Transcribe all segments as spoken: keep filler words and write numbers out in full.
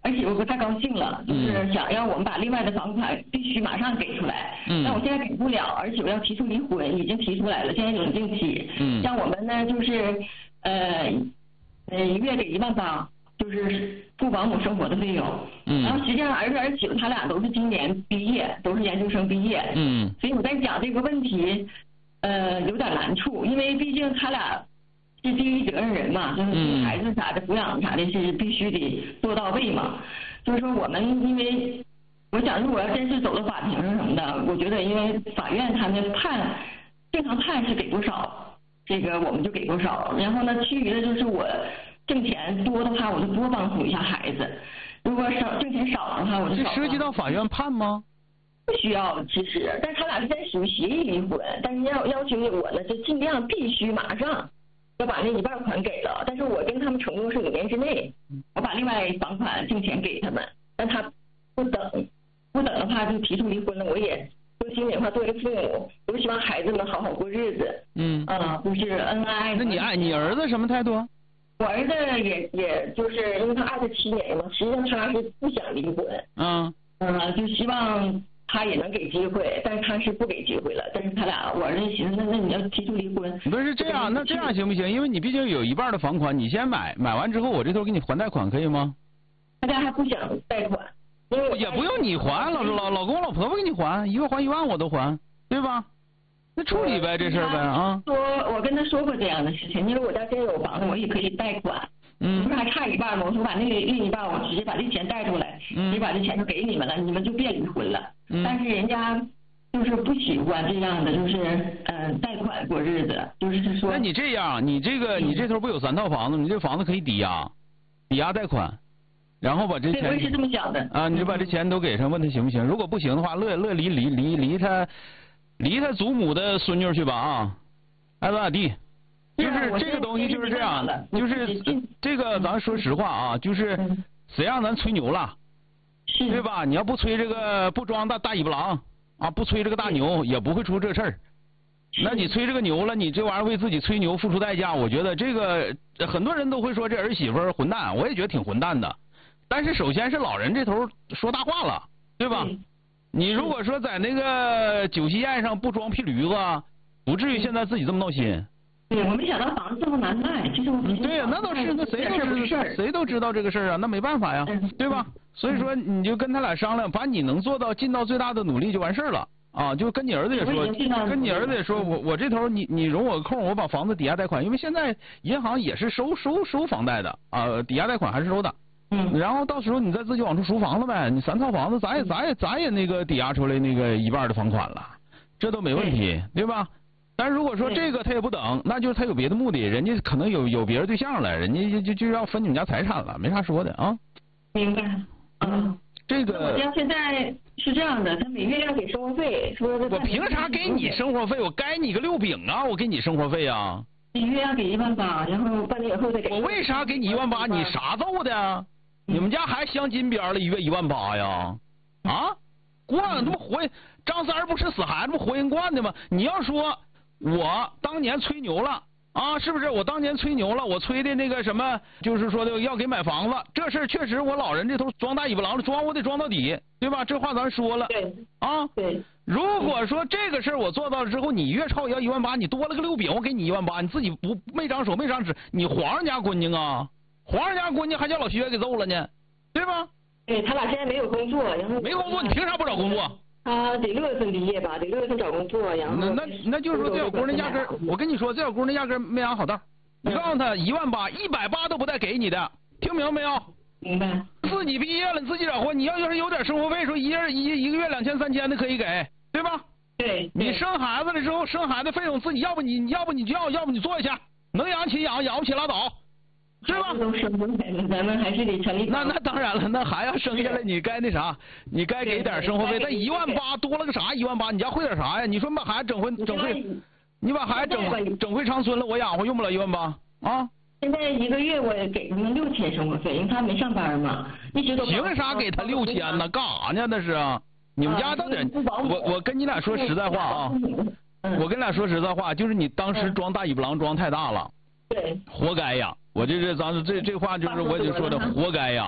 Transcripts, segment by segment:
儿媳妇不太高兴了，就是想要我们把另外的房款必须马上给出来。嗯。但我现在给不了，儿媳妇要提出离婚，已经提出来了，现在冷静期。嗯。像我们呢，就是呃呃一月给一万八，就是付保姆生活的费用。嗯。然后实际上儿子儿媳妇他俩都是今年毕业，都是研究生毕业。嗯。所以我在讲这个问题，呃有点难处，因为毕竟他俩是第一责任人嘛，就是对孩子啥的抚养啥的是必须得做到位嘛。就是说我们因为，我想如果要真是走到法庭上什么的，我觉得因为法院他们判正常判是给多少，这个我们就给多少。然后呢，其余的就是我挣钱多的话，我就多帮扶一下孩子；如果少挣钱少的话，我就少。 这涉及到法院判吗？ 不需要，其实，但是他俩是在属于协议离婚，但是要要求我呢，就尽量必须马上要把那一半款给了，但是我跟他们承诺是五年之内，我把另外房款挣钱给他们，但他不等，不等的话就提出离婚了。我也说心里话，作为父母，我希望孩子们好好过日子，嗯，啊、呃，就是恩爱。 那你爱你儿子什么态度？ 我儿子也也就是因为他二十七年嘛，实际上他是不想离婚，嗯，嗯、呃，就希望他也能给机会，但是他是不给机会了。但是他俩，我儿子寻思，那那你要提出离婚， 不是这样，那这样行不行？因为你毕竟有一半的房款，你先买，买完之后我这头给你还贷款，可以吗？ 他家还不想贷款，因为也不用你还，老老老公老婆婆给你还，一个还一万我都还，对吧？那处理呗这事儿呗啊。 说我跟他说过这样的事情，因为我家真有房子，我也可以贷款。嗯，不是还差一半吗？我说把那个另一半，我直接把这钱贷出来，直接把这钱就给你们了，你们就别离婚了。嗯。但是人家就是不喜欢这样的，就是呃贷款过日子，就是说。 那你这样，你这个你这头不有三套房子，你这房子可以抵押，抵押贷款，然后把这钱。 对，我也是这么想的。 啊，你就把这钱都给上，问他行不行？如果不行的话，乐乐离离离离他，离他祖母的孙女去吧啊，爱咋咋地。就是这个东西就是这样的，就是这个咱说实话啊，就是谁让咱吹牛了，对吧？你要不吹这个不装大大尾巴狼啊，不吹这个大牛，也不会出这事儿。那你吹这个牛了，你这玩意儿为自己吹牛付出代价，我觉得这个很多人都会说这儿媳妇混蛋，我也觉得挺混蛋的。但是首先是老人这头说大话了，对吧？你如果说在那个酒席宴上不装屁驴子，不至于现在自己这么闹心。 对，我没想到房子这么难卖，这是我们。 对呀，那倒是，那谁都知道，谁都知道这个事儿啊，那没办法呀，对吧？所以说你就跟他俩商量，把你能做到尽到最大的努力就完事儿了啊！就跟你儿子也说，跟你儿子也说，我我这头你你容我个空，我把房子抵押贷款，因为现在银行也是收收收房贷的啊，抵押贷款还是收的。嗯。然后到时候你再自己往出赎房子呗，你三套房子，咱也咱也咱也那个抵押出来那个一半的房款了，这都没问题，对吧？但如果说这个他也不等，那就是他有别的目的，人家可能有有别的对象了，人家就就就要分你们家财产了，没啥说的啊。 明白。嗯。 这个。 我家现在是这样的，他每月要给生活费，说我凭啥给你生活费？我该你个六饼啊！我给你生活费啊。 一月要给一万八，然后半年以后再给。 我为啥给你一万八？你啥揍的？你们家还镶金边了，一月一万八呀？啊？惯他妈活张三不是死孩子，不活人惯的吗？你要说。我当年吹牛了啊，是不是？我当年吹牛了，我吹的那个什么，就是说的要给买房子，这事儿确实我老人这头装大尾巴狼了，装我得装到底，对吧？这话咱说了。 对。 啊。 对。 如果说这个事儿我做到了之后，你月超也要一万八，你多了个六饼，我给你一万八，你自己不没长手没长指，你皇上家闺女啊，皇上家闺女还叫老薛给揍了呢，对吧？ 对他俩现在没有工作，然后。 没工作，你凭啥不找工作？ 他得六月份毕业吧，得六月份找工作，然后那那那就是说这小姑娘压根儿，我跟你说，这小姑娘压根儿没安好道。你告诉她一万八，一百八都不带给你的，听明白没有？ 明白。 自己毕业了，你自己找活，你要要是有点生活费，说一人一一个月两千三千的可以给，对吧？ 对。 你生孩子了之后，生孩子费用自己，要不你要不你就要，要不你做一下，能养起养，养不起拉倒。是吧？ 都生下来了，咱们还是得成立。 那那当然了，那还要生下来，你该那啥，你该给点生活费。但一万八多了个啥？一万八，你家会点啥呀？你说你把孩子整会整会，你把孩子整整会长孙了，我养活用不了一万八啊？ 现在一个月我给他们六千生活费，因为他没上班嘛，一直都。 凭啥给他六千呢？干啥呢？那是你们家到底？我我跟你俩说实在话啊，我跟你俩说实在话，就是你当时装大尾巴狼装太大了， 对， 活该呀。我这这咱这这话就是我就说的活该呀，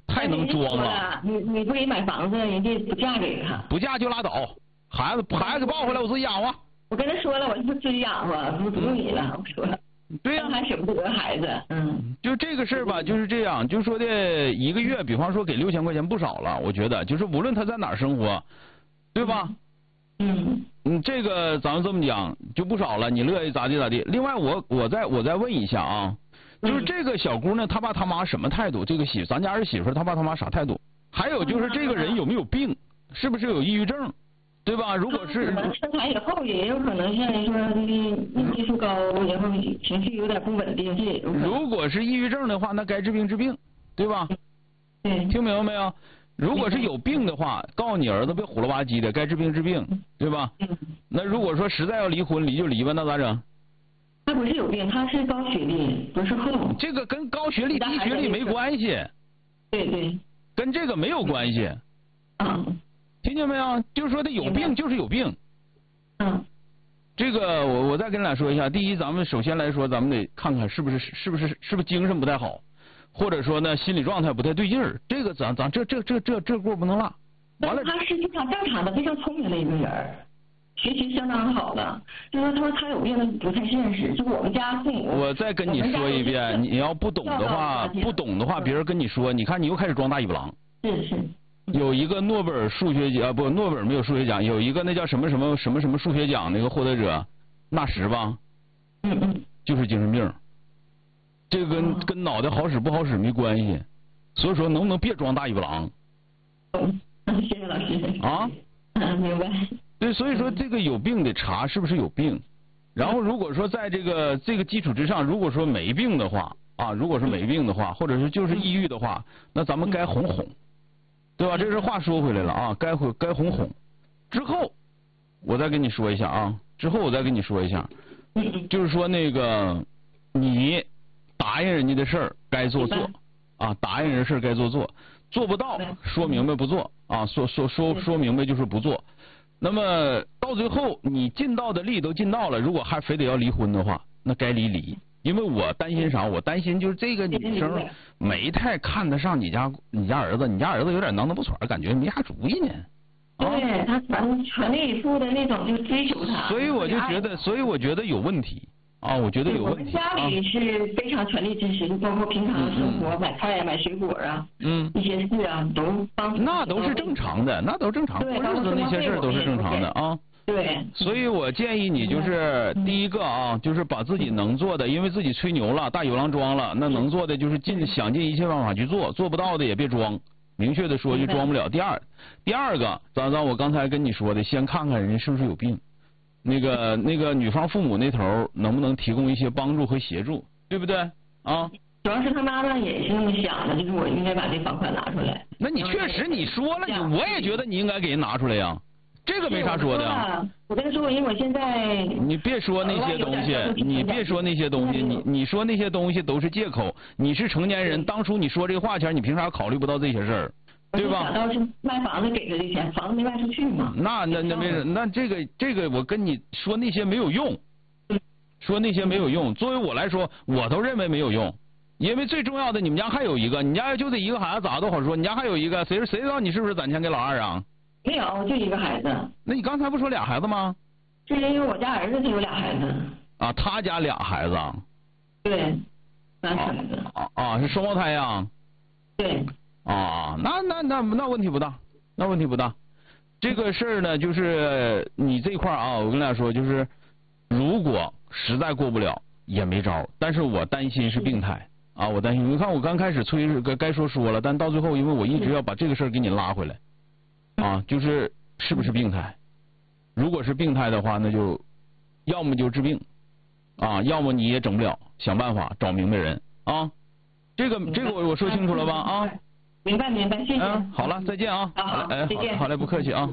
太能装了。 你你不给买房子，人家不嫁给他。 不嫁就拉倒，孩子孩子给抱回来，我自己养活。 我跟他说了，我说自己养活，不不用你了，我说了。 对呀、 啊，还舍不得孩子。嗯。 就这个事儿吧，就是这样，就说的一个月，比方说给六千块钱不少了，我觉得，就是无论他在哪儿生活，对吧？ 嗯。 嗯，这个咱们这么讲就不少了，你乐意咋地咋地。另外我，我我再我再问一下啊，就是这个小姑娘她爸她妈什么态度？这个媳咱家儿媳妇她爸她妈啥态度？还有就是这个人有没有病？是不是有抑郁症？对吧？如果是生产以后也有可能像你说那个应激素高，然后情绪有点不稳定，这也有可能。 如果是抑郁症的话，那该治病治病，对吧？ 对。 听明白没有？如果是有病的话，告诉你儿子别虎了吧唧的，该治病治病，对吧？ 嗯。 那如果说实在要离婚，离就离吧，那咋整？ 他不是有病，他是高学历，不是后。 这个跟高学历低学历没关系。 对对。 跟这个没有关系。 嗯。 听见没有？就是说他有病就是有病。 嗯。 这个我我再跟你俩说一下，第一，咱们首先来说，咱们得看看是不是是不是是不是精神不太好，或者说呢心理状态不太对劲儿。这个咱咱这这这这这锅不能落。完了。 他是非常正常的，非常聪明的一个人，学习相当好的。就是他说他有病的不太现实，就我们家父母。 我再跟你说一遍，你要不懂的话，不懂的话，别人跟你说，你看你又开始装大尾巴狼。 是是。 有一个诺贝尔数学奖，不，诺贝尔没有数学奖，有一个那叫什么什么什么什么数学奖那个获得者，纳什吧， 嗯嗯， 就是精神病，这个跟、哦、跟脑袋好使不好使没关系，所以说能不能别装大尾巴狼？ 嗯，谢谢老师。 啊？ 嗯，明白。 对，所以说这个有病得查是不是有病，然后如果说在这个这个基础之上，如果说没病的话啊，如果说没病的话，或者是就是抑郁的话，那咱们该哄哄。对吧？这是话说回来了啊，该回该哄哄。之后我再跟你说一下啊，之后我再跟你说一下，就是说那个你答应人家的事儿该做做啊，答应人事儿该做做，做不到说明白不做啊，说说说说明白就是不做。那么到最后你尽到的力都尽到了，如果还非得要离婚的话，那该离离。因为我担心啥？我担心就是这个女生没太看得上你家你家儿子，你家儿子有点囊囊不喘，感觉没啥主意呢。 对他全全力以赴的那种就追求他。 所以我就觉得，所以我觉得有问题啊，我觉得有问题。 我们家里是非常全力支持，包括平常生活买菜呀、买水果啊，嗯，一些事啊都帮。 那都是正常的，那都是正常，过日子那些事都是正常的啊。 对， 所以我建议你就是第一个啊，就是把自己能做的，因为自己吹牛了，大有郎装了，那能做的就是尽想尽一切办法去做，做不到的也别装，明确的说就装不了。第二，第二个，咱咱我刚才跟你说的，先看看人家是不是有病，那个那个女方父母那头能不能提供一些帮助和协助，对不对啊？ 主要是他妈妈也是那么想的，就是我应该把这房款拿出来。 那你确实你说了，你我也觉得你应该给人拿出来呀。这个没啥说的啊！ 我跟他说，因为我现在你别说那些东西，你别说那些东西，你你说那些东西都是借口。你是成年人，当初你说这个话前，你凭啥考虑不到这些事儿，对吧？ 想到是卖房子给的这钱，房子没卖出去嘛。 那那那没那这个这个我跟你说那些没有用，说那些没有用。作为我来说，我都认为没有用，因为最重要的，你们家还有一个，你家就这一个孩子咋都好说，你家还有一个，谁谁知道你是不是攒钱给老二啊？ 没有，就一个孩子。 那你刚才不说俩孩子吗？ 是因为我家儿子就有俩孩子。 啊，他家俩孩子。 对，俩孩子。 啊啊，是双胞胎呀？ 对。 啊，那那那那问题不大，那问题不大。这个事儿呢，就是你这块啊，我跟大家说，就是如果实在过不了也没招，但是我担心是病态啊，我担心。你看我刚开始催该该说说了，但到最后，因为我一直要把这个事儿给你拉回来。啊，就是是不是病态？如果是病态的话，那就要么就治病，啊，要么你也整不了，想办法找明白人啊。这个这个我我说清楚了吧？啊， 明白明白，谢谢。 嗯，好了，再见啊。 好，好， 哎，好，好嘞，不客气啊。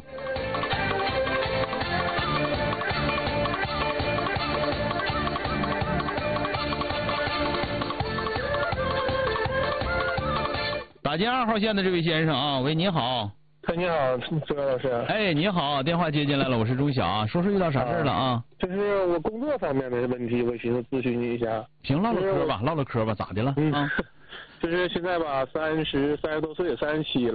打进二号线的这位先生啊，喂，你好。 哎，你好，周阳老师。 哎，你好，电话接进来了，我是钟晓，说说遇到啥事儿了啊？ 就是我工作方面的问题，我寻思咨询你一下。 行，唠唠嗑吧，唠唠嗑吧，咋的了？ 嗯、 啊， 就是现在吧，三十三十多岁，三十七了。